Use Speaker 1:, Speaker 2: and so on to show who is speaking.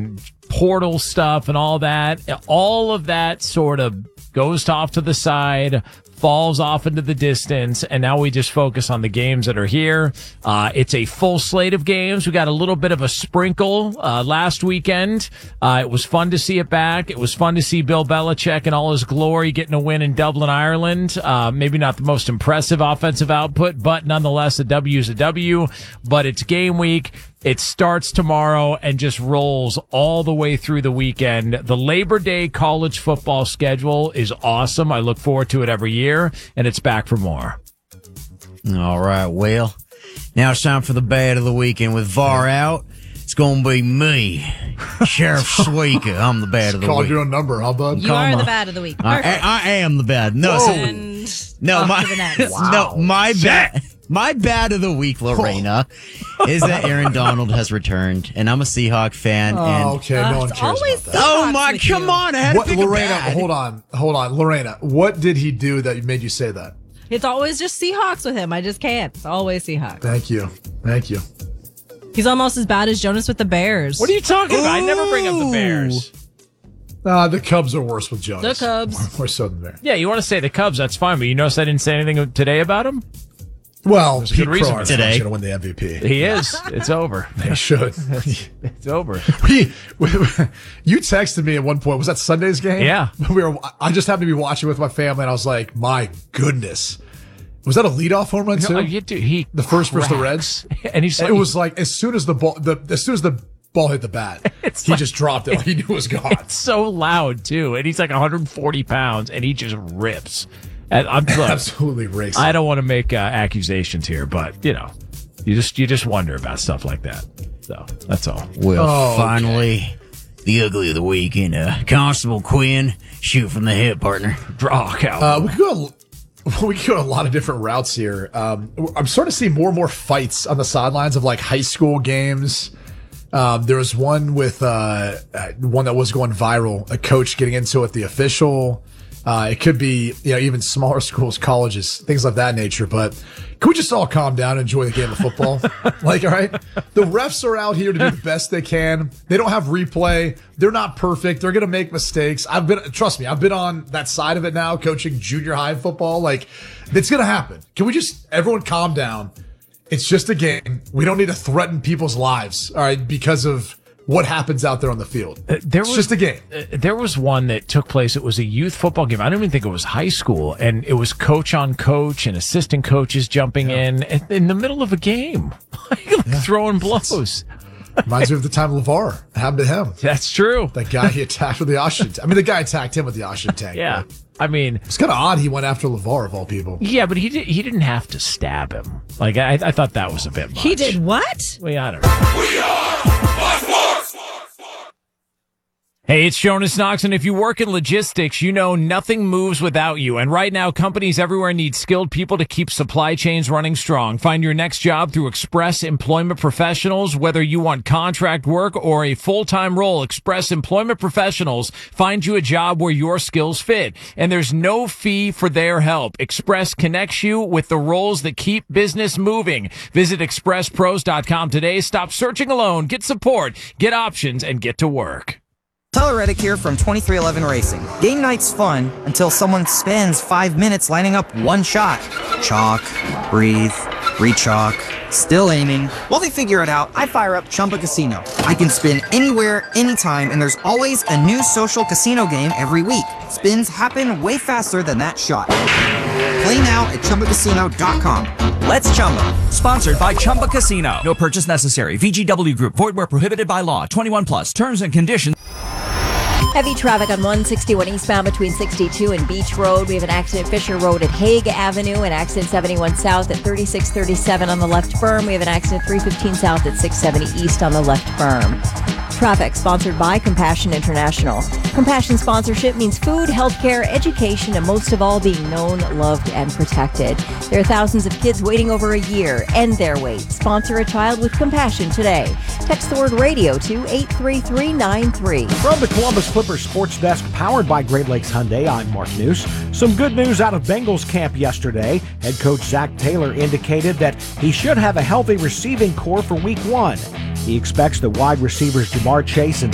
Speaker 1: portal stuff and all of that sort of goes off to the side, falls off into the distance, and now we just focus on the games that are here. It's a full slate of games. We got a little bit of a sprinkle last weekend. It was fun to see it back. It was fun to see Bill Belichick in all his glory getting a win in Dublin, Ireland. Maybe not the most impressive offensive output, but nonetheless, a W is a W. But it's game week. It starts tomorrow and just rolls all the way through the weekend. The Labor Day college football schedule is awesome. I look forward to it every year, and it's back for more.
Speaker 2: All right, well, now it's time for the bad of the weekend. With VAR out, it's going to be me, Sheriff Suika. I'm the bad of the week.
Speaker 3: Called your own number, huh, bud?
Speaker 4: You are the bad of the week.
Speaker 2: I am the bad. No, my bad. My bad of the week, Lorena, is that Aaron Donald has returned, and I'm a Seahawk fan.
Speaker 3: Okay, no one cares about that.
Speaker 2: Oh my, come on! I had to pick
Speaker 3: Lorena,
Speaker 2: bad.
Speaker 3: hold on, Lorena. What did he do that made you say that?
Speaker 4: It's always just Seahawks with him. I just can't. It's always Seahawks.
Speaker 3: Thank you.
Speaker 4: He's almost as bad as Jonas with the Bears.
Speaker 1: What are you talking about? I never bring up the Bears.
Speaker 3: The Cubs are worse with Jonas.
Speaker 4: The Cubs.
Speaker 3: More so than the Bears.
Speaker 1: Yeah, you want to say the Cubs, that's fine, but you notice I didn't say anything today about them?
Speaker 3: Well,
Speaker 1: Pete Crow
Speaker 3: today going to win the MVP.
Speaker 1: He is. It's over.
Speaker 3: They should.
Speaker 1: It's over.
Speaker 3: You texted me at one point. Was that Sunday's game?
Speaker 1: Yeah.
Speaker 3: I just happened to be watching with my family, and I was like, "My goodness, was that a leadoff home run too?"
Speaker 1: The
Speaker 3: first versus the Reds,
Speaker 1: and
Speaker 3: it was like as soon as the ball hit the bat, he just dropped it. Like he knew it was gone.
Speaker 1: It's so loud too, and he's like 140 pounds, and he just rips. And look,
Speaker 3: absolutely racist.
Speaker 1: I don't want to make accusations here, but you just wonder about stuff like that. So that's all.
Speaker 2: Well, finally, the ugly of the week in Constable Quinn. Shoot from the hip, partner.
Speaker 1: Draw out.
Speaker 3: We could go a lot of different routes here. I'm starting to see more and more fights on the sidelines of like high school games. There was one with one that was going viral. A coach getting into it, the official. It could be, even smaller schools, colleges, things of that nature. But can we just all calm down and enjoy the game of football? All right? The refs are out here to do the best they can. They don't have replay. They're not perfect. They're going to make mistakes. Trust me, I've been on that side of it now, coaching junior high football. It's going to happen. Can we just, everyone calm down? It's just a game. We don't need to threaten people's lives, all right, because of what happens out there on the field. It's just a game.
Speaker 1: There was one that took place. It was a youth football game. I don't even think it was high school. And it was coach on coach and assistant coaches jumping in the middle of a game, throwing blows.
Speaker 3: Reminds me of the time LeVar happened to him.
Speaker 1: That's true.
Speaker 3: That guy he attacked with the oxygen tank. The guy attacked him with the oxygen tank.
Speaker 1: Yeah.
Speaker 3: It's kind of odd he went after LeVar of all people.
Speaker 1: Yeah, but he didn't have to stab him. I thought that was a bit much.
Speaker 4: He did what?
Speaker 1: Well, I don't know.
Speaker 5: We are Sports.
Speaker 1: Hey, it's Jonas Knox, and if you work in logistics, you know nothing moves without you. And right now, companies everywhere need skilled people to keep supply chains running strong. Find your next job through Express Employment Professionals. Whether you want contract work or a full-time role, Express Employment Professionals find you a job where your skills fit. And there's no fee for their help. Express connects you with the roles that keep business moving. Visit expresspros.com today. Stop searching alone. Get support, get options, and get to work.
Speaker 6: Tyler Reddick here from 2311 Racing. Game night's fun until someone spends 5 minutes lining up one shot. Chalk, breathe, re-chalk, still aiming. While they figure it out, I fire up Chumba Casino. I can spin anywhere, anytime, and there's always a new social casino game every week. Spins happen way faster than that shot. Play now at ChumbaCasino.com.
Speaker 7: Let's Chumba. Sponsored by Chumba Casino. No purchase necessary. VGW Group. Void where prohibited by law. 21 plus. Terms and conditions.
Speaker 8: Heavy traffic on 161 eastbound between 62 and Beach Road. We have an accident Fisher Road at Hague Avenue, an accident 71 south at 3637 on the left berm. We have an accident 315 south at 670 east on the left berm. Traffic sponsored by Compassion International. Compassion sponsorship means food, healthcare, education, and most of all, being known, loved, and protected. There are thousands of kids waiting over a year. End their wait. Sponsor a child with compassion today. Text the word radio to 83393.
Speaker 9: From the Columbus Clippers Sports Desk, powered by Great Lakes Hyundai, I'm Mark News. Some good news out of Bengals camp yesterday. Head coach Zach Taylor indicated that he should have a healthy receiving core for Week 1. He expects the wide receivers Jamar Chase and